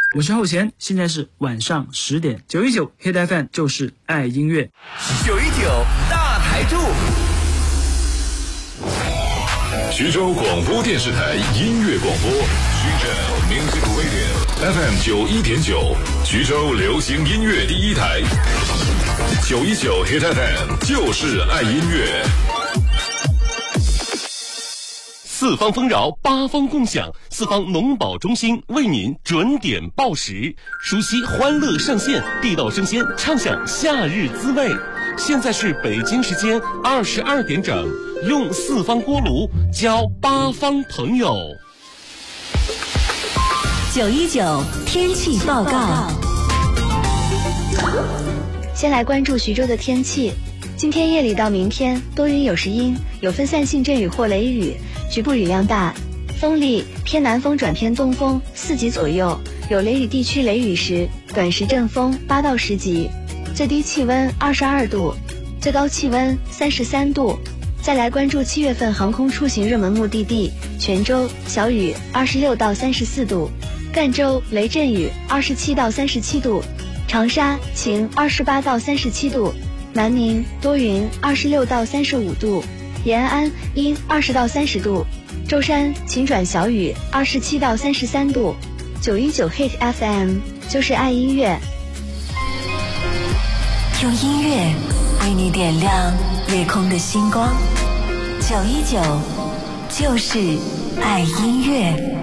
我是后弦，现在是晚上10点，919 Hit FM 就是爱音乐。 919大台柱， 徐州广播电视台音乐广播，徐州 Music Radio FM 91.9，徐州流行音乐第一台，919 Hit FM 就是爱音乐。 四方丰饶，八方共享，四方农保中心为您准点报时，熟悉欢乐上线，地道生鲜，畅享夏日滋味。现在是北京时间22点整，用四方锅炉交八方朋友。 919天气报告。 先来关注徐州的天气。今天夜里到明天多云有时阴，有分散性阵雨或雷雨，局部雨量大，风力偏南风转偏东风4级左右，有雷雨地区雷雨时短时阵风8到10级，最低气温22度，最高气温33度。再来关注7月份航空出行热门目的地，泉州小雨26到34度，赣州雷阵雨27到37度，长沙晴28到37度，南宁多云26到35度，延安阴20到30度，舟山晴转小雨27到33度。919 Hit FM 就是爱音乐， 用音乐为你点亮夜空的星光。919就是爱音乐。